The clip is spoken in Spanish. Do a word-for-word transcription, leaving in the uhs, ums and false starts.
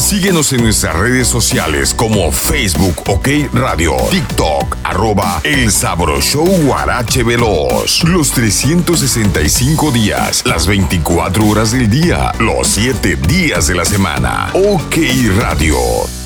Síguenos en nuestras redes sociales como Facebook OK Radio, TikTok, arroba El Sabro Show Guarache Veloz. Los trescientos sesenta y cinco días, las veinticuatro horas del día, los siete días de la semana. OK Radio.